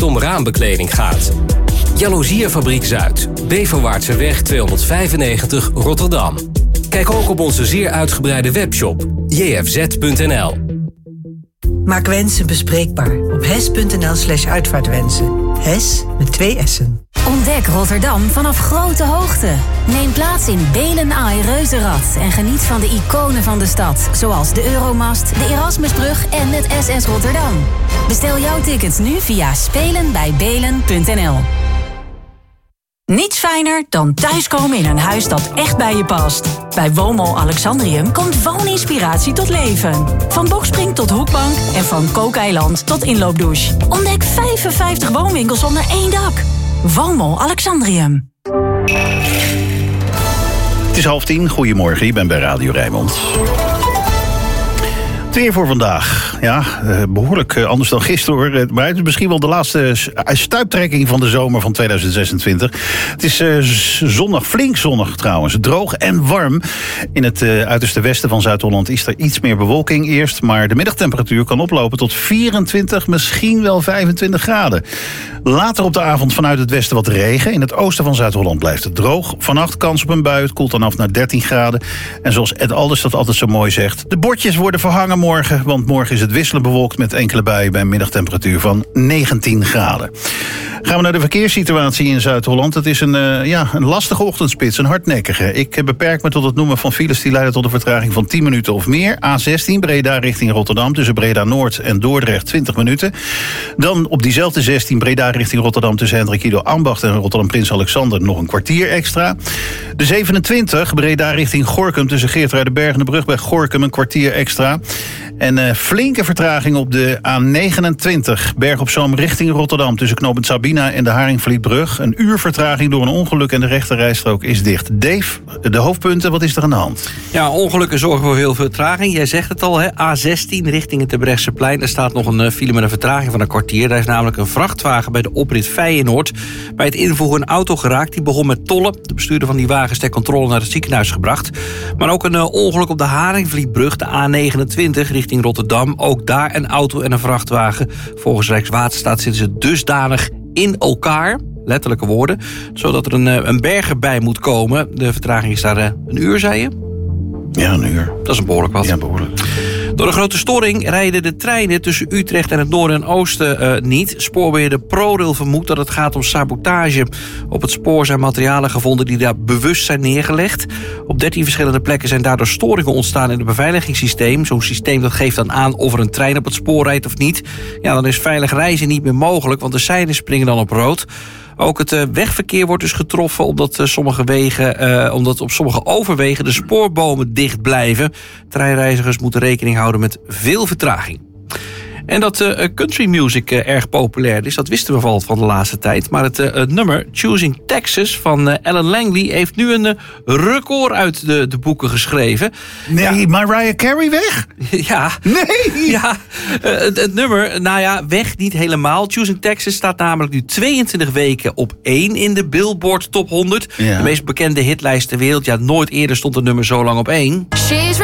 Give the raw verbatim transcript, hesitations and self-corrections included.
het om raambekleding gaat. Jaloezierfabriek Zuid, Beverwaartseweg tweehonderdvijfennegentig, Rotterdam. Kijk ook op onze zeer uitgebreide webshop j f z punt n l. Maak wensen bespreekbaar op hes.nl slash uitvaartwensen. Hes met twee S'en. Ontdek Rotterdam vanaf grote hoogte. Neem plaats in Beelen Eye Reuzenrad en geniet van de iconen van de stad, zoals de Euromast, de Erasmusbrug en het S S Rotterdam. Bestel jouw tickets nu via spelen bij belen punt n l. Niets fijner dan thuiskomen in een huis dat echt bij je past. Bij Woonmol Alexandrium komt wooninspiratie tot leven. Van bokspring tot hoekbank en van kookeiland tot inloopdouche. Ontdek vijfenvijftig woonwinkels onder één dak. Woonmol Alexandrium. Het is half tien. Goedemorgen, ik ben bij Radio Rijnmond. Het weer voor vandaag. Ja, behoorlijk anders dan gisteren hoor. Maar het is misschien wel de laatste stuiptrekking van de zomer van tweeduizend zesentwintig. Het is uh, zonnig, flink zonnig trouwens. Droog en warm. In het uh, uiterste westen van Zuid-Holland is er iets meer bewolking eerst. Maar de middagtemperatuur kan oplopen tot vierentwintig, misschien wel vijfentwintig graden. Later op de avond vanuit het westen wat regen. In het oosten van Zuid-Holland blijft het droog. Vannacht kans op een bui. Het koelt dan af naar dertien graden. En zoals Ed Alders dat altijd zo mooi zegt, de bordjes worden verhangen morgen. Want morgen is het wisselend bewolkt met enkele buien bij een middagtemperatuur van negentien graden. Gaan we naar de verkeerssituatie in Zuid-Holland. Het is een, uh, ja, een lastige ochtendspits, een hardnekkige. Ik beperk me tot het noemen van files die leiden tot een vertraging van tien minuten of meer. A zestien Breda richting Rotterdam tussen Breda Noord en Dordrecht twintig minuten. Dan op diezelfde zestien Breda richting Rotterdam tussen Hendrik Ido Ambacht en Rotterdam Prins Alexander nog een kwartier extra. De zevenentwintig Breda richting Gorinchem tussen Geertruidenberg en de brug bij Gorinchem een kwartier extra. En uh, flinke vertraging op de A negenentwintig Berg op Zoom richting Rotterdam tussen knooppunt Sabina en de Haringvlietbrug. Een uur vertraging door een ongeluk en de rechterrijstrook is dicht. Dave, de hoofdpunten, wat is er aan de hand? Ja, ongelukken zorgen voor veel vertraging. Jij zegt het al, hè? A zestien richting het Terbrechtseplein. Er staat nog een uh, file met een vertraging van een kwartier. Daar is namelijk een vrachtwagen bij de oprit Feyenoord bij het invoegen een auto geraakt. Die begon met tollen. De bestuurder van die wagen is ter controle naar het ziekenhuis gebracht. Maar ook een uh, ongeluk op de Haringvlietbrug, de A negenentwintig richting Rotterdam. Ook daar een auto en een vrachtwagen. Volgens Rijkswaterstaat zitten ze dusdanig in elkaar, letterlijke woorden, zodat er een, een berger bij moet komen. De vertraging is daar uh, een uur, zei je? Ja, een uur. Dat is een behoorlijk wat. Ja, behoorlijk. Door een grote storing rijden de treinen tussen Utrecht en het noorden en oosten uh, niet. Spoorbeheerder ProRail vermoedt dat het gaat om sabotage. Op het spoor zijn materialen gevonden die daar bewust zijn neergelegd. Op dertien verschillende plekken zijn daardoor storingen ontstaan in het beveiligingssysteem. Zo'n systeem dat geeft dan aan of er een trein op het spoor rijdt of niet. Ja, dan is veilig reizen niet meer mogelijk, want de seinen springen dan op rood. Ook het uh, wegverkeer wordt dus getroffen omdat, uh, sommige wegen, uh, omdat op sommige overwegen de spoorbomen dicht blijven. Treinreizigers moeten rekening houden met veel vertraging. En dat uh, country music uh, erg populair is, dat wisten we al van de laatste tijd. Maar het, uh, het nummer Choosing Texas van uh, Alan Langley heeft nu een uh, record uit de, de boeken geschreven. Nee, ja. Mariah Carey weg? Ja. Nee! Ja, uh, het, het nummer, nou ja, weg niet helemaal. Choosing Texas staat namelijk nu tweeëntwintig weken op één in de Billboard Top honderd. Ja. De meest bekende hitlijst ter wereld. Ja, nooit eerder stond het nummer zo lang op één.